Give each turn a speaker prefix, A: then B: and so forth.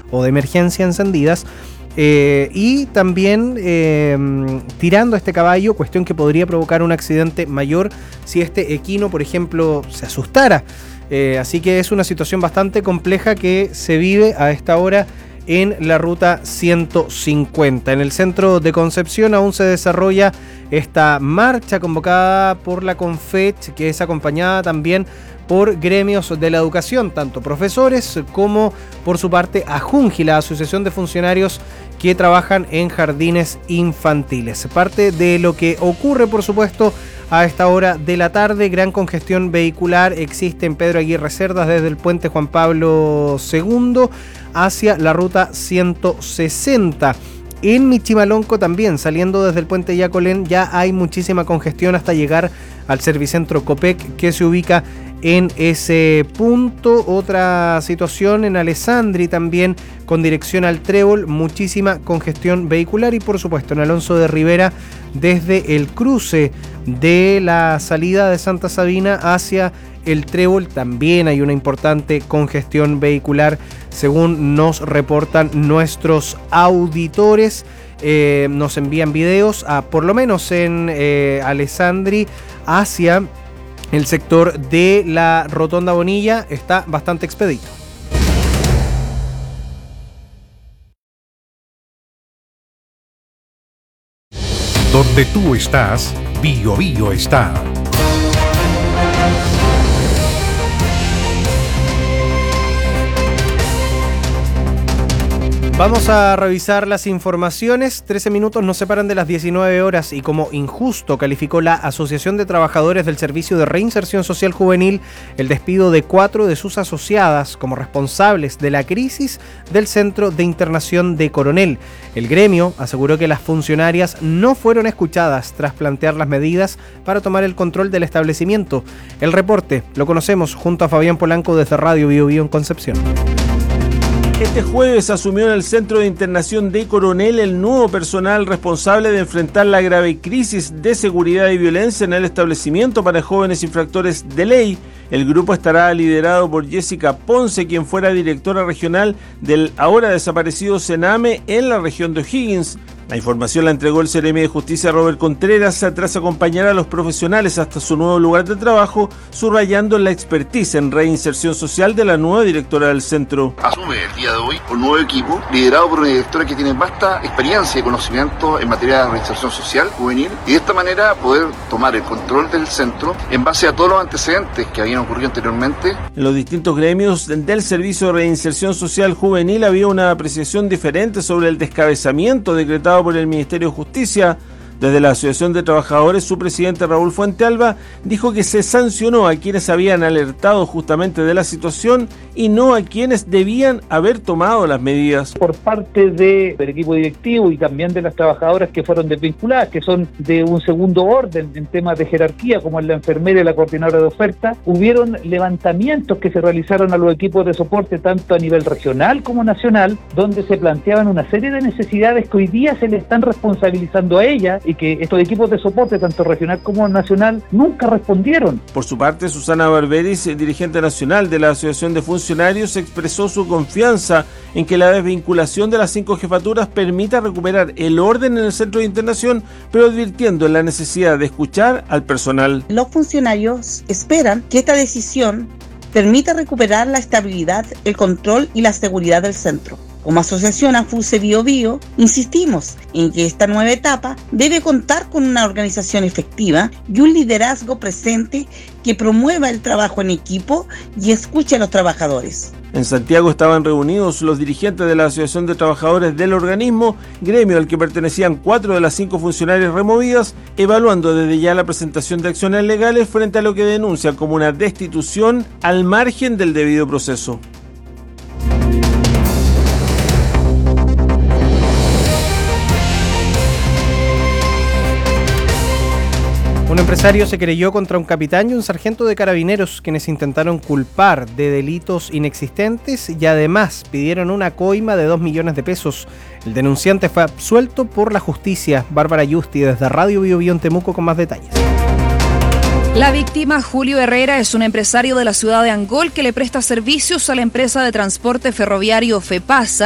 A: o de emergencia encendidas. Y también tirando a este caballo, cuestión que podría provocar un accidente mayor si este equino, por ejemplo, se asustara. Así que es una situación bastante compleja que se vive a esta hora en la ruta 150. En el centro de Concepción aún se desarrolla esta marcha convocada por la CONFECH, que es acompañada también por gremios de la educación, tanto profesores como, por su parte, AJUNGI, la Asociación de Funcionarios que trabajan en jardines infantiles. Parte de lo que ocurre, por supuesto, a esta hora de la tarde, gran congestión vehicular existe en Pedro Aguirre Cerdas desde el puente Juan Pablo II hacia la ruta 160. En Michimalonco también, saliendo desde el puente Yacolén, ya hay muchísima congestión hasta llegar al Servicentro Copec, que se ubica en ese punto. Otra situación en Alessandri también, con dirección al Trébol, muchísima congestión vehicular. Y por supuesto en Alonso de Rivera, desde el cruce de la salida de Santa Sabina hacia el Trébol, también hay una importante congestión vehicular, según nos reportan nuestros auditores. Nos envían videos, por lo menos en Alessandri, hacia el sector de la Rotonda Bonilla, está bastante expedito.
B: Donde tú estás, Bio Bio está.
A: Vamos a revisar las informaciones. 13 minutos nos separan de las 19 horas y como injusto calificó la Asociación de Trabajadores del Servicio de Reinserción Social Juvenil el despido de 4 de sus asociadas como responsables de la crisis del Centro de Internación de Coronel. El gremio aseguró que las funcionarias no fueron escuchadas tras plantear las medidas para tomar el control del establecimiento. El reporte lo conocemos junto a Fabián Polanco desde Radio Bio Bio en Concepción.
C: Este jueves asumió en el Centro de Internación de Coronel el nuevo personal responsable de enfrentar la grave crisis de seguridad y violencia en el establecimiento para jóvenes infractores de ley. El grupo estará liderado por Jessica Ponce, quien fuera directora regional del ahora desaparecido Sename en la región de O'Higgins. La información la entregó el CRM de Justicia Robert Contreras tras acompañar a los profesionales hasta su nuevo lugar de trabajo, subrayando la expertise en reinserción social de la nueva directora del centro.
D: Asume el día de hoy un nuevo equipo liderado por una directora que tiene vasta experiencia y conocimiento en materia de reinserción social juvenil y de esta manera poder tomar el control del centro en base a todos los antecedentes que habían ocurrido anteriormente.
C: En los distintos gremios del Servicio de Reinserción Social Juvenil había una apreciación diferente sobre el descabezamiento decretado por el Ministerio de Justicia. Desde la Asociación de Trabajadores, su presidente Raúl Fuentealba dijo que se sancionó a quienes habían alertado justamente de la situación y no a quienes debían haber tomado las medidas.
E: Por parte del equipo directivo y también de las trabajadoras que fueron desvinculadas, que son de un segundo orden en temas de jerarquía, como es la enfermera y la coordinadora de oferta, hubieron levantamientos que se realizaron a los equipos de soporte tanto a nivel regional como nacional, donde se planteaban una serie de necesidades que hoy día se le están responsabilizando a ellas y que estos equipos de soporte, tanto regional como nacional, nunca respondieron.
C: Por su parte, Susana Barberis, dirigente nacional de la Asociación de Funcionarios, expresó su confianza en que la desvinculación de las 5 jefaturas permita recuperar el orden en el centro de internación, pero advirtiendo la necesidad de escuchar al personal.
F: Los funcionarios esperan que esta decisión permita recuperar la estabilidad, el control y la seguridad del centro. Como asociación AFUSE Bio Bio, insistimos en que esta nueva etapa debe contar con una organización efectiva y un liderazgo presente que promueva el trabajo en equipo y escuche a los trabajadores.
C: En Santiago estaban reunidos los dirigentes de la Asociación de Trabajadores del organismo, gremio al que pertenecían 4 de las 5 funcionarias removidas, evaluando desde ya la presentación de acciones legales frente a lo que denuncian como una destitución al margen del debido proceso.
A: Un empresario se querelló contra un capitán y un sargento de carabineros, quienes intentaron culpar de delitos inexistentes y además pidieron una coima de 2 millones de pesos. El denunciante fue absuelto por la justicia. Bárbara Yusti desde Radio Bio Bio en Temuco con más detalles.
G: La víctima, Julio Herrera, es un empresario de la ciudad de Angol que le presta servicios a la empresa de transporte ferroviario FEPASA